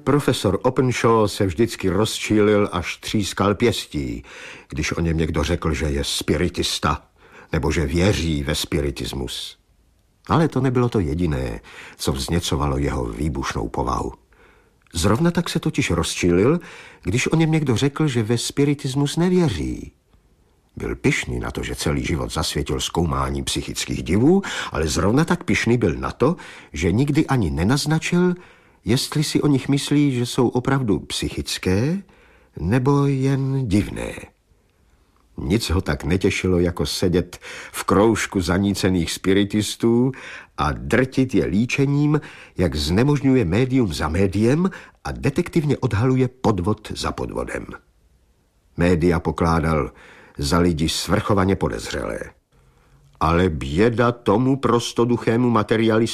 Profesor Openshaw se vždycky rozčílil, až třískal pěstí, když o něm někdo řekl, že je spiritista, nebo že věří ve spiritismus. Ale to nebylo to jediné, co vzněcovalo jeho výbušnou povahu. Zrovna tak se totiž rozčílil, když o něm někdo řekl, že ve spiritismus nevěří. Byl pyšný na to, že celý život zasvětil zkoumání psychických divů, ale zrovna tak pyšný byl na to, že nikdy ani nenaznačil, jestli si o nich myslí, že jsou opravdu psychické, nebo jen divné. Nic ho tak netěšilo, jako sedět v kroužku zanícených spiritistů a drtit je líčením, jak znemožňuje médium za médiem a detektivně odhaluje podvod za podvodem. Média pokládal za lidi svrchovaně podezřelé. Ale běda tomu prostoduchému materialistovi,